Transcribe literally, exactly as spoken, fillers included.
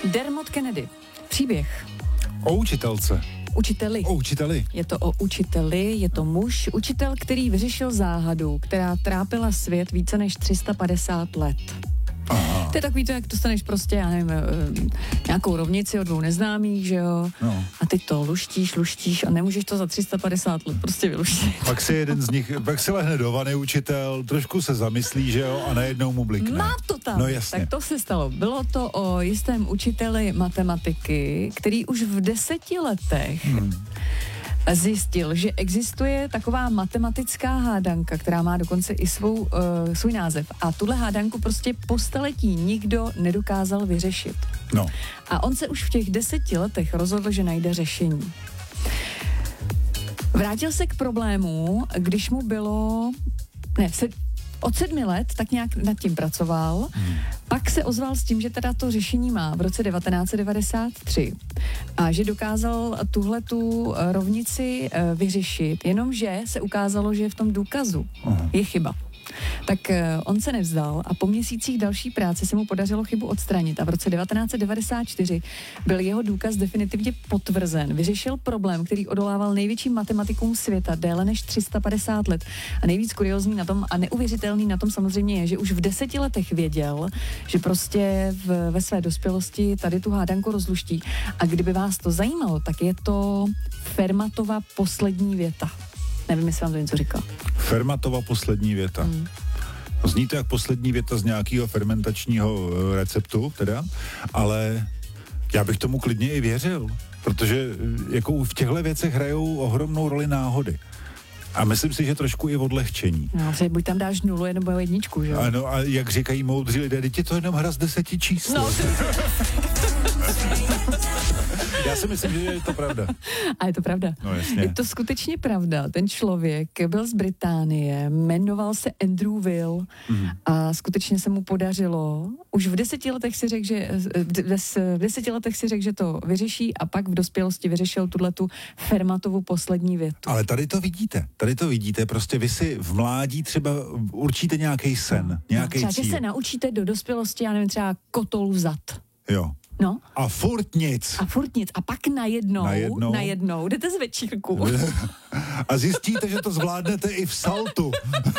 Dermot Kennedy. Příběh. O učitelce. Učiteli. O učiteli. Je to o učiteli, je to muž, učitel, který vyřešil záhadu, která trápila svět více než tři sta padesát let. Aha. To je takový to, jak dostaneš prostě, já nevím, nějakou rovnici od dvou neznámých, že jo? No. A ty to luštíš, luštíš a nemůžeš to za tři sta padesát let prostě vyluštit. Pak si jeden z nich, pak si lehne do vany učitel, trošku se zamyslí, že jo, a najednou mu blikne. Má to tam. No jasně. Tak to se stalo. Bylo to o jistém učiteli matematiky, který už v deseti letech hmm. zjistil, že existuje taková matematická hádanka, která má dokonce i svou, uh, svůj název. A tuhle hádanku prostě po staletí nikdo nedokázal vyřešit. No. A on se už v těch deseti letech rozhodl, že najde řešení. Vrátil se k problému, když mu bylo... Ne, se, od sedmi let tak nějak nad tím pracoval, hmm. pak se ozval s tím, že teda to řešení má v roce devatenáct set devadesát tři a že dokázal tuhletu rovnici vyřešit, jenomže se ukázalo, že v tom důkazu uh-huh. je chyba. Tak on se nevzdal a po měsících další práce se mu podařilo chybu odstranit a v roce devatenáct set devadesát čtyři byl jeho důkaz definitivně potvrzen. Vyřešil problém, který odolával největším matematikům světa déle než tři sta padesát let. A nejvíc kuriózní na tom a neuvěřitelný na tom samozřejmě je, že už v deseti letech věděl, že prostě v, ve své dospělosti tady tu hádanku rozluští. A kdyby vás to zajímalo, tak je to Fermatova poslední věta. Nevím, jestli vám to něco říká. Fermatova poslední věta. Hmm. Zní to jak poslední věta z nějakého fermentačního receptu, teda, ale já bych tomu klidně i věřil, protože jako v těchto věcech hrajou ohromnou roli náhody. A myslím si, že trošku i odlehčení. No, buď tam dáš nulu nebo jedničku, že jo? Ano, a jak říkají moudří lidé, teď je to jenom hra z deseti čísl. No, já si myslím, že je to pravda. A je to pravda. No, jasně. Je to skutečně pravda. Ten člověk byl z Británie, jmenoval se Andrew Will mm. a skutečně se mu podařilo. Už v deseti letech si řekl, že v deseti letech si řekl, že to vyřeší a pak v dospělosti vyřešil tuhletu Fermatovu poslední větu. Ale tady to vidíte. Tady to vidíte. Prostě vy si v mládí třeba určíte nějaký sen, no, nějaký třeba, cíl. Třeba, že se naučíte do dospělosti, já nevím, třeba kotolu vzat. Jo. No. A furt nic. A furt nic. A pak najednou, najednou, najednou jdete z večírku. A zjistíte, že to zvládnete i v saltu.